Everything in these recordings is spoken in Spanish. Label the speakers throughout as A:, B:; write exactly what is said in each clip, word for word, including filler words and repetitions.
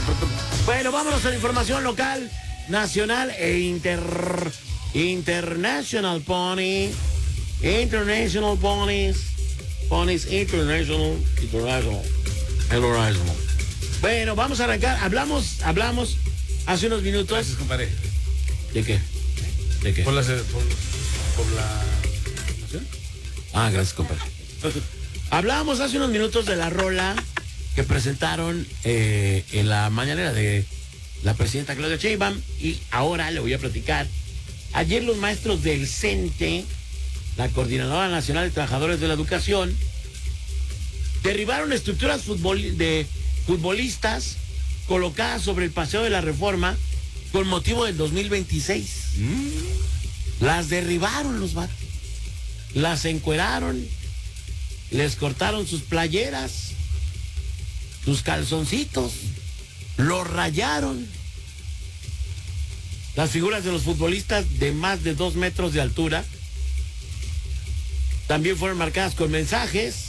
A: Bueno, vámonos a la información local, nacional e inter... International Pony. International Ponies. Ponies International. International. International. Bueno, vamos a arrancar. Hablamos, hablamos hace unos minutos.
B: Gracias, compadre.
A: ¿De qué? ¿De qué?
B: Por la... Por, por la...
A: Ah, gracias, compadre. Hablábamos hace unos minutos de la rola que presentaron eh, en la mañanera de la presidenta Claudia Sheinbaum, y ahora le voy a platicar. Ayer los maestros del CENTE, la Coordinadora Nacional de Trabajadores de la Educación, derribaron estructuras futbol de futbolistas colocadas sobre el Paseo de la Reforma con motivo del dos mil veintiséis. Mm. Las derribaron los vatos. Las encueraron, les cortaron sus playeras, sus calzoncitos, los rayaron. Las figuras de los futbolistas de más de dos metros de altura también fueron marcadas con mensajes.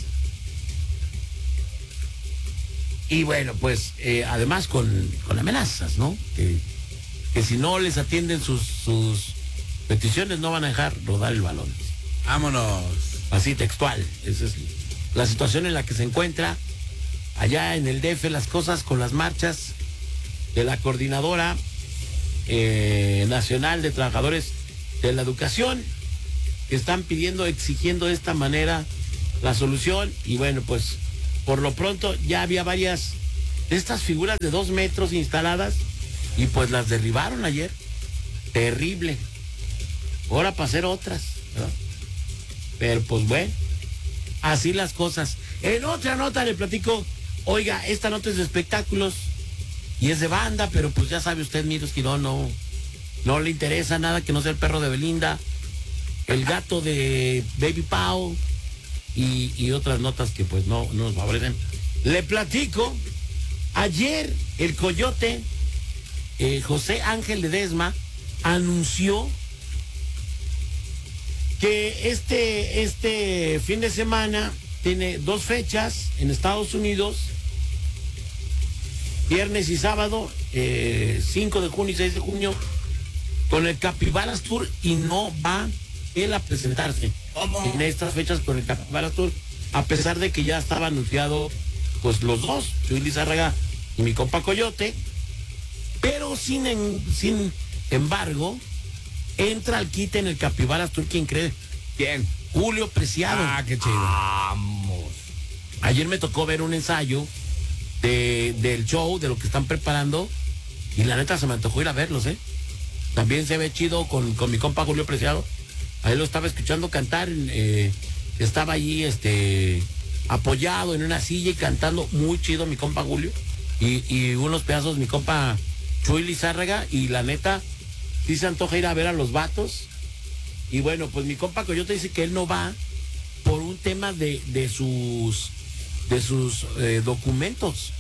A: Y bueno, pues eh, además con, con amenazas, ¿no? Que, que si no les atienden sus, sus peticiones no van a dejar rodar el balón.
B: Vámonos.
A: Así textual. Esa es la situación en la que se encuentra allá en el D F, las cosas con las marchas de la Coordinadora eh, Nacional de Trabajadores de la Educación, que están pidiendo, exigiendo de esta manera la solución. Y bueno, pues por lo pronto ya había varias de estas figuras de dos metros instaladas y pues las derribaron ayer. Terrible. Ahora para hacer otras, ¿verdad? Pero pues bueno, así las cosas. En otra nota le platico, oiga, esta nota es de espectáculos y es de banda, pero pues ya sabe usted, Miro Esquirón, no, no le interesa nada que no sea el perro de Belinda, el gato de Baby Pau y, y otras notas que pues no, no nos favorecen. Le platico, ayer el coyote eh, José Ángel Ledesma anunció que este, este fin de semana tiene dos fechas en Estados Unidos, viernes y sábado, eh, cinco de junio y seis de junio, con el Capibaras Tour, y no va él a presentarse ¿Cómo? en estas fechas con el Capibaras Tour, a pesar de que ya estaba anunciado pues los dos, Chuy Lizárraga y mi compa Coyote, pero sin, en, sin embargo, entra al quite en el Capibaras Tour, ¿quién cree?
B: ¿Quién?
A: Julio Preciado.
B: Ah, qué chido.
A: Vamos. Ayer me tocó ver un ensayo de, del show, de lo que están preparando, y la neta se me antojó ir a verlos, ¿eh? También se ve chido con, con mi compa Julio Preciado. Ahí lo estaba escuchando cantar, eh, estaba allí este, apoyado en una silla y cantando muy chido mi compa Julio. Y, y unos pedazos mi compa Chuy Lizárraga, y la neta sí se antoja ir a ver a los vatos. Y bueno, pues mi compa Coyote dice que él no va por un tema de, de sus de sus eh, documentos.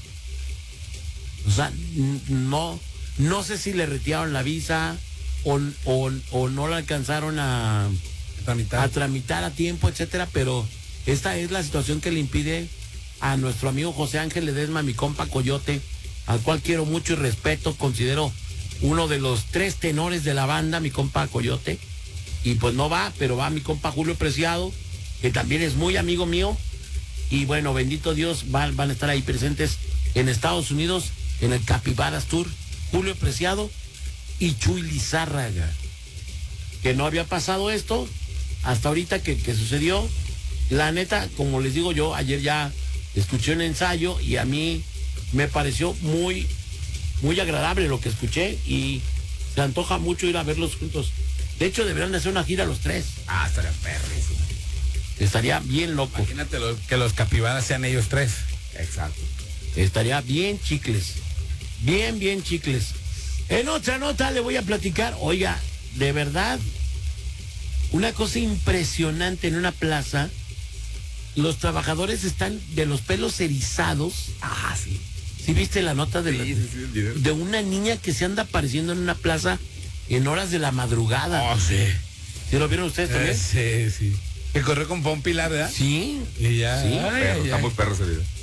A: O sea, no, no sé si le retiraron la visa o, o, o no la alcanzaron a tramitar. a tramitar a tiempo, etcétera, pero esta es la situación que le impide a nuestro amigo José Ángel Ledesma, mi compa Coyote, al cual quiero mucho y respeto, considero uno de los tres tenores de la banda, mi compa Coyote, y pues no va, pero va mi compa Julio Preciado, que también es muy amigo mío, y bueno, bendito Dios, van, van a estar ahí presentes en Estados Unidos, en el Capibaras Tour, Julio Preciado y Chuy Lizárraga, que no había pasado esto hasta ahorita que, que sucedió. La neta, como les digo yo, ayer ya escuché un ensayo y a mí me pareció muy, muy agradable lo que escuché, y se antoja mucho ir a verlos juntos. De hecho, deberían de hacer una gira los tres.
B: Ah, estaría perrísimo.
A: Estaría bien loco.
B: Imagínate lo, que los Capibaras sean ellos tres.
A: Exacto. Estaría bien chicles. Bien, bien chicles. En otra nota le voy a platicar, oiga, de verdad, una cosa impresionante en una plaza. Los trabajadores están de los pelos erizados.
B: Ah, sí.
A: ¿Sí viste la nota de,
B: sí,
A: la,
B: sí, sí,
A: de una niña que se anda apareciendo en una plaza en horas de la madrugada?
B: Oh, sí.
A: ¿Sí lo vieron ustedes también?
B: Eh, sí, sí. Que corrió con Pon Pilar, ¿verdad?
A: Sí.
B: Y ya.
A: Sí,
B: ay,
C: perro,
B: ay,
C: está
B: ay.
C: muy perro ese video.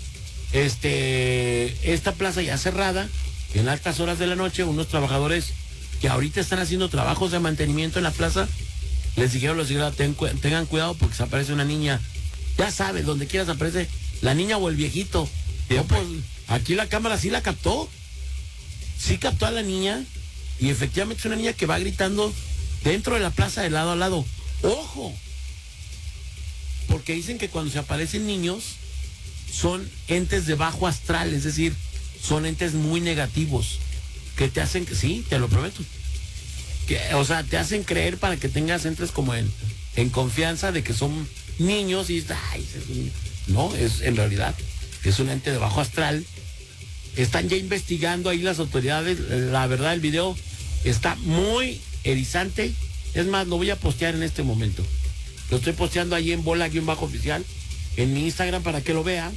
A: este, esta plaza ya cerrada, en altas horas de la noche, unos trabajadores que ahorita están haciendo trabajos de mantenimiento en la plaza, les dijeron los seguridad, ten, tengan cuidado porque se aparece una niña. Ya sabes, donde quieras aparece la niña o el viejito. No, pues, aquí la cámara sí la captó. Sí captó a la niña y efectivamente es una niña que va gritando dentro de la plaza de lado a lado. ¡Ojo! Porque dicen que cuando se aparecen niños son entes de bajo astral, es decir, son entes muy negativos que te hacen, sí, te lo prometo. Que, o sea, te hacen creer para que tengas, entres como en, en confianza de que son niños y ay, no, es en realidad es un ente de bajo astral. Están ya investigando ahí las autoridades. La verdad, el video está muy erizante. Es más, lo voy a postear en este momento. Lo estoy posteando ahí en bola-oficial en mi Instagram para que lo vean.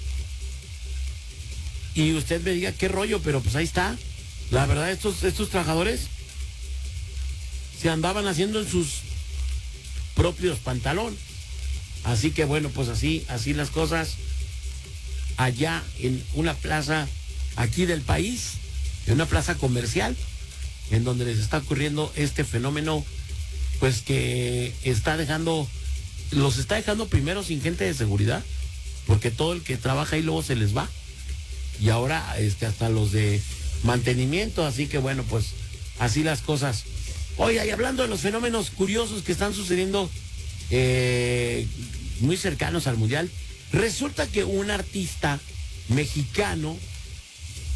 A: Y usted me diga qué rollo, pero pues ahí está. La verdad, estos, estos trabajadores se andaban haciendo en sus propios pantalones. Así que bueno, pues así, así las cosas allá en una plaza aquí del país, en una plaza comercial, en donde les está ocurriendo este fenómeno, pues que está dejando, los está dejando primero sin gente de seguridad, porque todo el que trabaja ahí luego se les va, y ahora este, hasta los de mantenimiento, así que bueno, pues así las cosas. Oiga, y hablando de los fenómenos curiosos que están sucediendo eh, muy cercanos al Mundial, resulta que un artista mexicano